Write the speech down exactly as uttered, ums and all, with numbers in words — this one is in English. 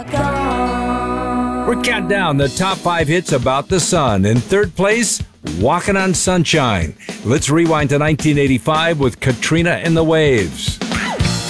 We're counting down the top five hits about the sun. In third place, Walking on Sunshine. Let's rewind to nineteen eighty-five with Katrina and the Waves.